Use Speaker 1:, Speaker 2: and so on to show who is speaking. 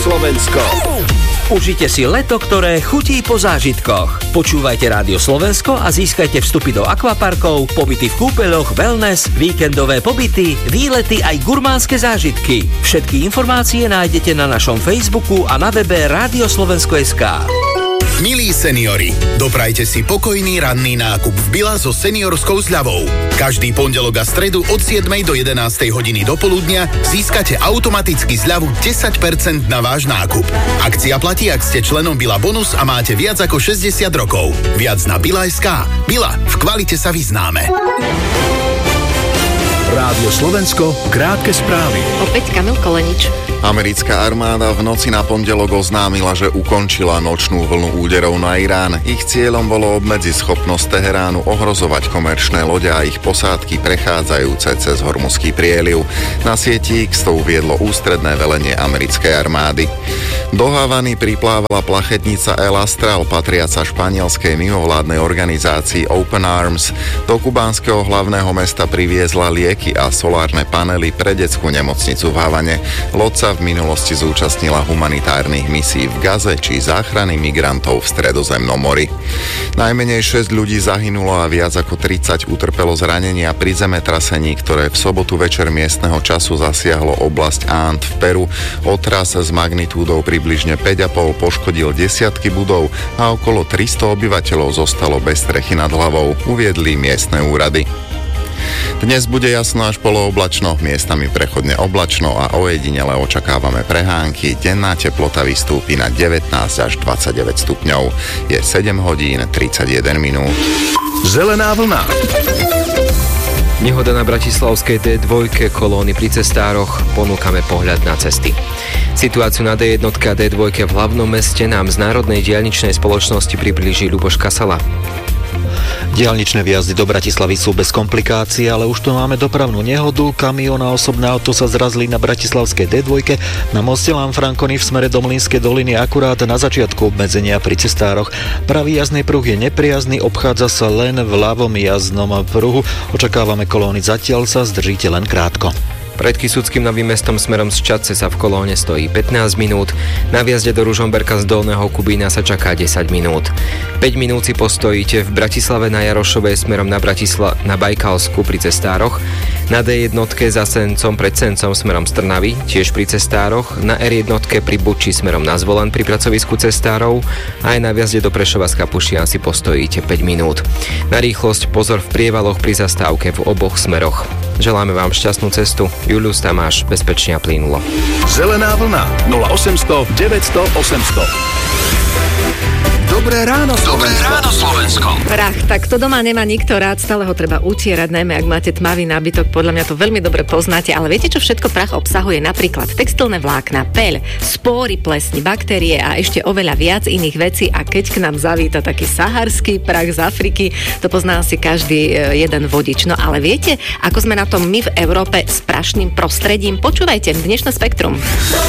Speaker 1: Slovensko. Užite si leto, ktoré chutí po zážitkoch. Počúvajte Rádio Slovensko a získajte vstupy do akvaparkov, pobyty v kúpeľoch, wellness, víkendové pobyty, výlety aj gurmánske zážitky. Všetky informácie nájdete na našom Facebooku a na webe Radioslovensko.sk.
Speaker 2: Milí seniori, doprajte si pokojný ranný nákup v Billa so seniorskou zľavou. Každý pondelok a stredu od 7 do 11 hodiny do poludnia získate automaticky zľavu 10% na váš nákup. Akcia platí, ak ste členom Billa Bonus a máte viac ako 60 rokov. Viac na Billa.sk. Billa, v kvalite sa vyznáme.
Speaker 3: Rádio Slovensko, krátke správy.
Speaker 4: Opäť Kamil Kolenič.
Speaker 5: Americká armáda v noci na pondelok oznámila, že ukončila nočnú vlnu úderov na Irán. Ich cieľom bolo obmedziť schopnosť Teheránu ohrozovať komerčné lode a ich posádky prechádzajúce cez Hormuzský prieliv. Na sieti X to uviedlo ústredné velenie americkej armády. Do Havany priplávala plachetnica El Astral, patriaca španielskej mimovládnej organizácii Open Arms. Do kubánskeho hlavného mesta priviezla lieky a solárne panely pre detskú nemocnicu v Havane. Loď sa v minulosti zúčastnila humanitárnych misií v Gaze či záchrany migrantov v Stredozemnom mori. Najmenej 6 ľudí zahynulo a viac ako 30 utrpelo zranenia pri zemetrasení, ktoré v sobotu večer miestneho času zasiahlo oblasť Ant v Peru. Otras s magnitúdou približne 5,5 poškodil desiatky budov a okolo 300 obyvateľov zostalo bez strechy nad hlavou, uviedli miestne úrady. Dnes bude jasno až polooblačno, miestami prechodne oblačno a ojedinele očakávame prehánky. Denná teplota vystúpi na 19 až 29 stupňov. Je 7 hodín 31 minút.
Speaker 3: Zelená vlna.
Speaker 6: Nehoda na bratislavskej D2 kolóny pri cestároch, ponúkame pohľad na cesty. Situáciu na D1 a D2 v hlavnom meste nám z Národnej diaľničnej spoločnosti priblíži Ľuboš Kasala.
Speaker 7: Diaľničné výjazdy do Bratislavy sú bez komplikácií, ale už tu máme dopravnú nehodu. Kamión a osobné auto sa zrazili na bratislavskej D2 na moste Lanfranconi v smere do Mlynskej doliny akurát na začiatku obmedzenia pri cestároch. Pravý jazdný pruh je nepriazný, obchádza sa len v ľavom jazdnom pruhu. Očakávame kolóny, zatiaľ sa zdržíte len krátko.
Speaker 6: Pred Kysuckým Novým Mestom smerom z Čadce sa v kolóne stojí 15 minút, na vjazde do Ružomberka z Dolného Kubína sa čaká 10 minút. 5 minút si postojíte v Bratislave na Jarošovej smerom na Bajkalsku pri cestároch, na D1 za Sencom pred Sencom smerom z Trnavy, tiež pri cestároch, na R1 pri Buči smerom na Zvolen pri pracovisku cestárov a aj na vjazde do Prešova z Kapušian si postojíte 5 minút. Na rýchlosť pozor v prievaloch pri zastávke v oboch smeroch. Želáme vám šťastnú cestu. Julius Tamáš, bezpečne a plynulo.
Speaker 3: Zelená vlna 0800 900 800. Dobré ráno, Slovensko.
Speaker 1: Dobré ráno, Slovensko.
Speaker 4: Prach, tak to doma nemá nikto rád, stále ho treba utierať, najmä ak máte tmavý nábytok, podľa mňa to veľmi dobre poznáte, ale viete, čo všetko prach obsahuje? Napríklad textilné vlákna, peľ, spóry, plesni, baktérie a ešte oveľa viac iných vecí. A keď k nám zavíta taký saharský prach z Afriky, to pozná asi každý jeden vodič. No ale viete, ako sme na tom my v Európe s prašným prostredím? Počúvajte, dnešné Spektrum.